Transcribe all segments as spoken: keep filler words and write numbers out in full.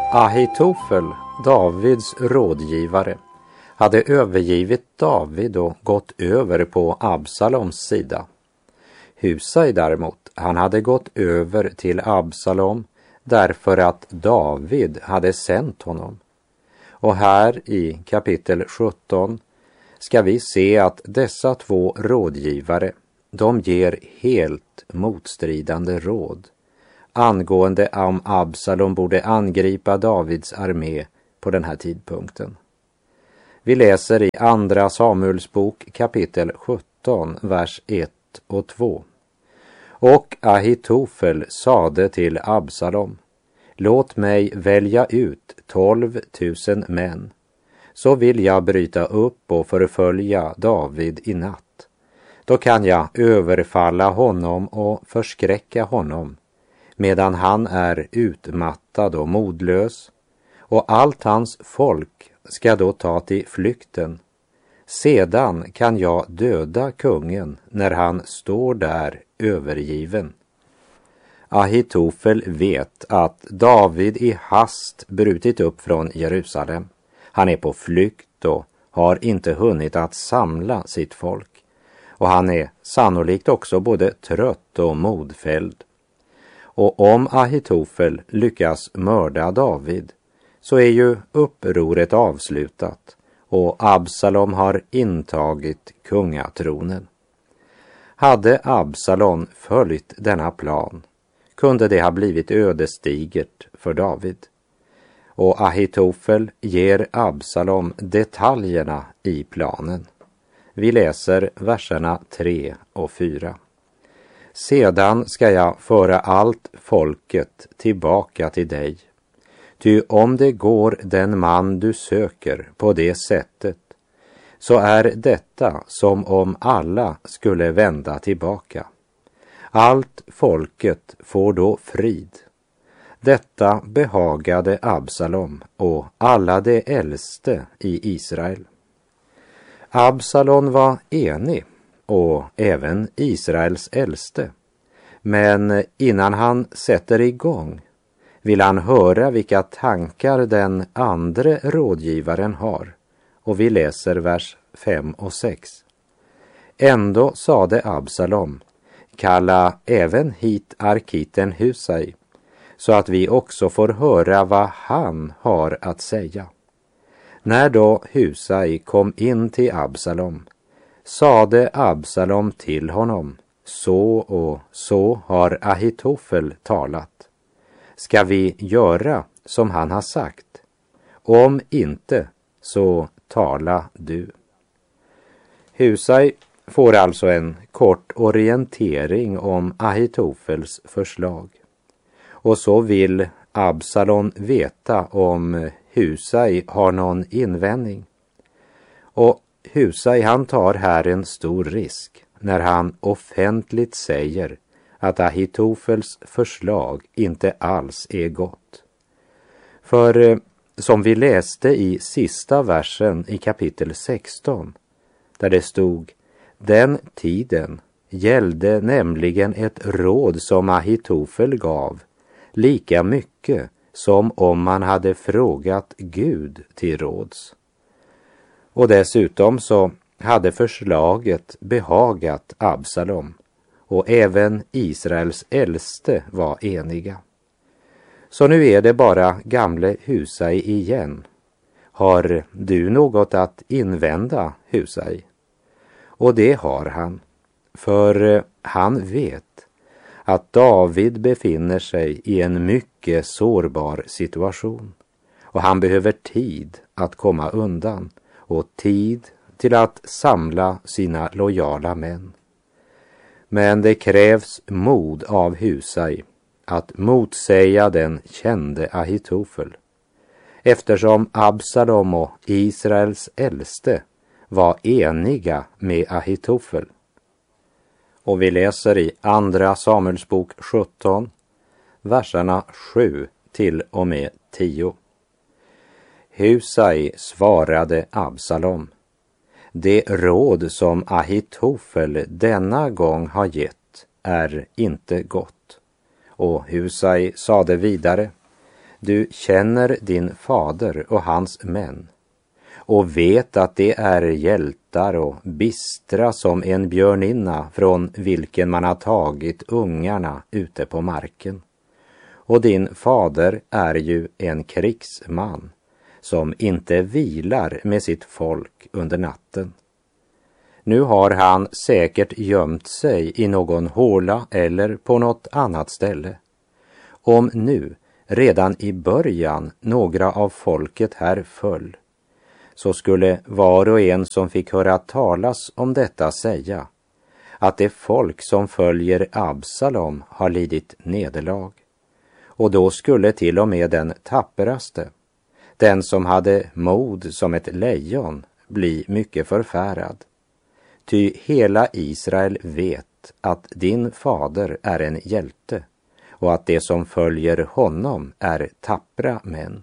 Ahitofel, Davids rådgivare, hade övergivit David och gått över på Absaloms sida. Husai däremot, han hade gått över till Absalom därför att David hade sänt honom. Och här i kapitel sjutton ska vi se att dessa två rådgivare, de ger helt motstridande råd angående om Absalom borde angripa Davids armé på den här tidpunkten. Vi läser i andra Samuels bok kapitel sjutton, vers ett och två. Och Ahitofel sade till Absalom: låt mig välja ut tolv tusen män, så vill jag bryta upp och förfölja David i natt. Då kan jag överfalla honom och förskräcka honom, medan han är utmattad och modlös, och allt hans folk ska då ta till flykten. Sedan kan jag döda kungen när han står där övergiven. Ahitofel vet att David i hast brutit upp från Jerusalem. Han är på flykt och har inte hunnit att samla sitt folk. Och han är sannolikt också både trött och modfälld. Och om Ahitofel lyckas mörda David, så är ju upproret avslutat och Absalom har intagit kungatronen. Hade Absalom följt denna plan kunde det ha blivit ödesdigert för David. Och Ahitofel ger Absalom detaljerna i planen. Vi läser verserna tre och fyra. Sedan ska jag föra allt folket tillbaka till dig. Ty om det går den man du söker på det sättet, så är detta som om alla skulle vända tillbaka. Allt folket får då frid. Detta behagade Absalom och alla de äldste i Israel. Absalom var enig, och även Israels äldste. Men innan han sätter igång vill han höra vilka tankar den andra rådgivaren har. Och vi läser vers fem och sex. Ändå sade Absalom: kalla även hit arkiten Husai, så att vi också får höra vad han har att säga. När då Husai kom in till Absalom, sade Absalom till honom: så och så har Ahitofel talat. Ska vi göra som han har sagt? Om inte, så tala du. Husai får alltså en kort orientering om Ahitofels förslag. Och så vill Absalom veta om Husai har någon invändning. Och Husai, han tar här en stor risk när han offentligt säger att Ahitofels förslag inte alls är gott. För eh, som vi läste i sista versen i kapitel sexton, där det stod: den tiden gällde nämligen ett råd som Ahitofel gav, lika mycket som om man hade frågat Gud till råds. Och dessutom så hade förslaget behagat Absalom, och även Israels äldste var eniga. Så nu är det bara gamle Husai igen. Har du något att invända, Husai? Och det har han, för han vet att David befinner sig i en mycket sårbar situation. Och han behöver tid att komma undan och tid till att samla sina lojala män. Men det krävs mod av Husai att motsäga den kände Ahitofel, eftersom Absalom och Israels äldste var eniga med Ahitofel. Och vi läser i andra Samuels bok sjutton, verserna sju till och med tio. Husai svarade Absalom: det råd som Ahitofel denna gång har gett är inte gott. Och Husai sade vidare: Du känner din fader och hans män och vet att det är hjältar och bistra som en björninna från vilken man har tagit ungarna ute på marken. Och din fader är ju en krigsman som inte vilar med sitt folk under natten. Nu har han säkert gömt sig i någon håla eller på något annat ställe. Om nu, redan i början, några av folket här föll, så skulle var och en som fick höra talas om detta säga att det folk som följer Absalom har lidit nederlag. Och då skulle till och med den tapperaste, den som hade mod som ett lejon, bli mycket förfärad. Ty hela Israel vet att din fader är en hjälte och att det som följer honom är tappra män.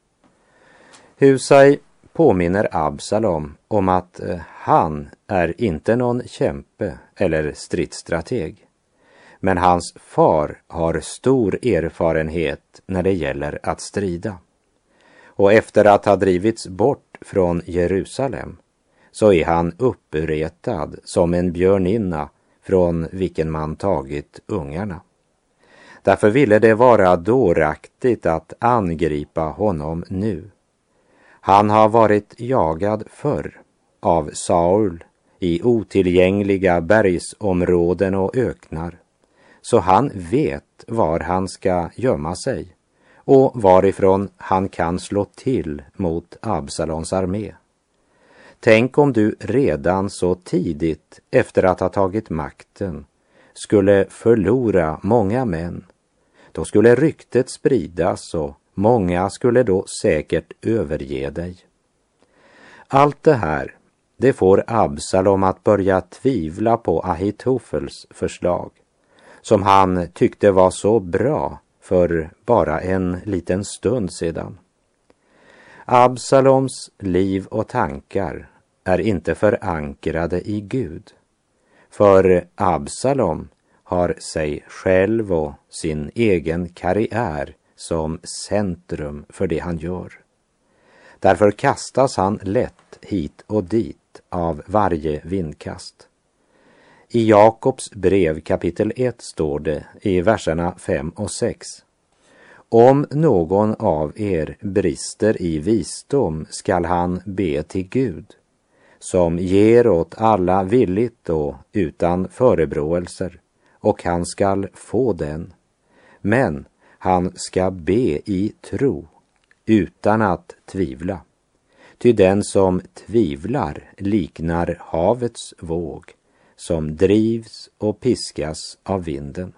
Husai påminner Absalom om att han är inte någon kämpe eller stridsstrateg. Men hans far har stor erfarenhet när det gäller att strida. Och efter att ha drivits bort från Jerusalem så är han uppretad som en björninna från vilken man tagit ungarna. Därför ville det vara dåraktigt att angripa honom nu. Han har varit jagad förr av Saul i otillgängliga bergsområden och öknar. Så han vet var han ska gömma sig och varifrån han kan slå till mot Absalons armé. Tänk om du redan så tidigt efter att ha tagit makten skulle förlora många män. Då skulle ryktet spridas och många skulle då säkert överge dig. Allt det här, det får Absalom att börja tvivla på Ahitofels förslag, som han tyckte var så bra för bara en liten stund sedan. Absaloms liv och tankar är inte förankrade i Gud, för Absalom har sig själv och sin egen karriär som centrum för det han gör. Därför kastas han lätt hit och dit av varje vindkast. I Jakobs brev kapitel ett står det i verserna fem och sex: Om någon av er brister i visdom skall han be till Gud, som ger åt alla villigt och utan förebråelser, och han skall få den. Men han ska be i tro, utan att tvivla. Ty den som tvivlar liknar havets våg, som drivs och piskas av vinden.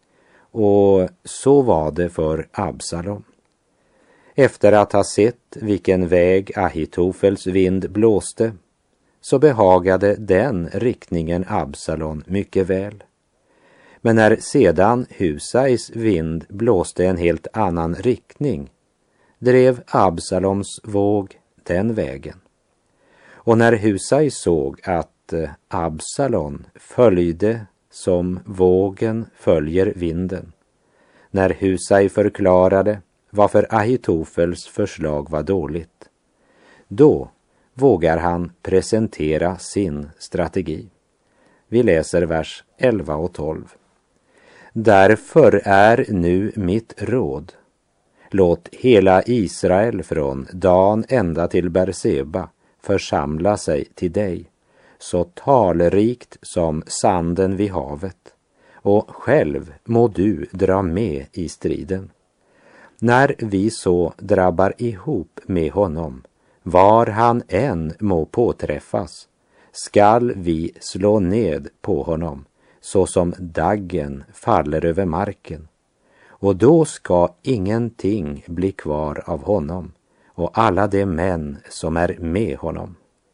Och så var det för Absalom. Efter att ha sett vilken väg Ahitofels vind blåste, så behagade den riktningen Absalom mycket väl. Men när sedan Husais vind blåste en helt annan riktning, drev Absaloms våg den vägen. Och när Husai såg att Absalom följde som vågen följer vinden, när Husai förklarade varför Ahitofels förslag var dåligt, då vågar han presentera sin strategi. Vi läser vers elva och tolv. Därför är nu mitt råd: låt hela Israel från Dan ända till Berseba församla sig till dig, så talrikt som sanden vid havet, och själv må du dra med i striden. När vi så drabbar ihop med honom, var han än må påträffas, skall vi slå ned på honom, så som daggen faller över marken. Och då ska ingenting bli kvar av honom och alla de män som är med honom.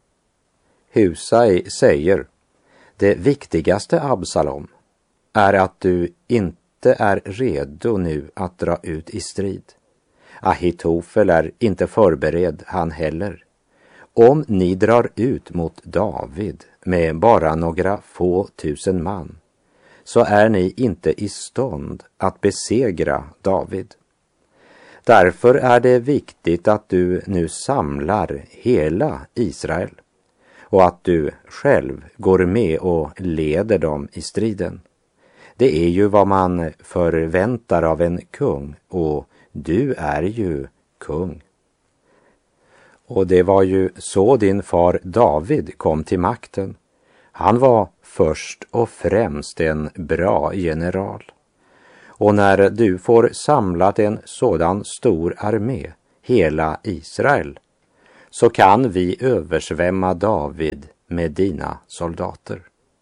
Husai säger: det viktigaste, Absalom, är att du inte är redo nu att dra ut i strid. Ahitofel är inte förberedd han heller. Om ni drar ut mot David med bara några få tusen man, så är ni inte i stånd att besegra David. Därför är det viktigt att du nu samlar hela Israel och att du själv går med och leder dem i striden. Det är ju vad man förväntar av en kung, och du är ju kung. Och det var ju så din far David kom till makten. Han var först och främst en bra general. Och när du får samlat en sådan stor armé, hela Israel, så kan vi översvämma David med dina soldater.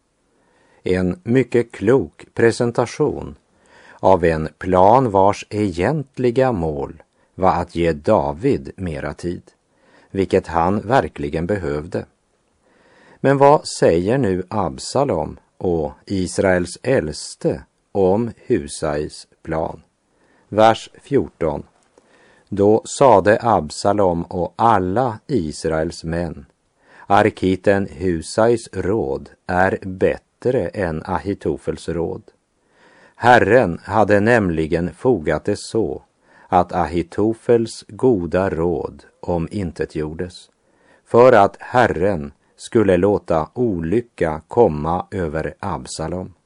En mycket klok presentation av en plan vars egentliga mål var att ge David mera tid, vilket han verkligen behövde. Men vad säger nu Absalom och Israels äldste om Husais plan? Vers fjorton. Då sade Absalom och alla Israels män: Arkiten Husais råd är bättre än Ahitofels råd. Herren hade nämligen fogat det så att Ahitofels goda råd omintetgjordes, för att Herren skulle låta olycka komma över Absalom.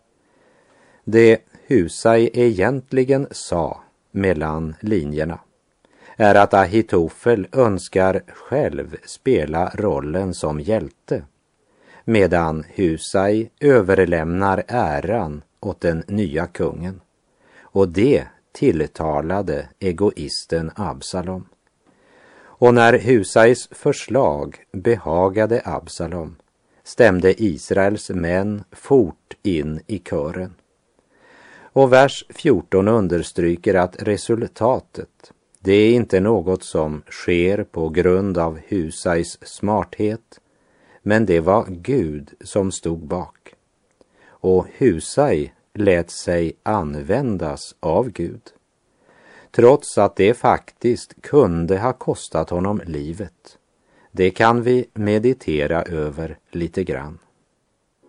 Det Husai egentligen sa mellan linjerna är att Ahitofel önskar själv spela rollen som hjälte, medan Husai överlämnar äran åt den nya kungen. Och det tilltalade egoisten Absalom. Och när Husais förslag behagade Absalom, stämde Israels män fort in i kören. Och vers fjorton understryker att resultatet, det är inte något som sker på grund av Husais smarthet, men det var Gud som stod bak. Och Husai lät sig användas av Gud, trots att det faktiskt kunde ha kostat honom livet. Det kan vi meditera över lite grann.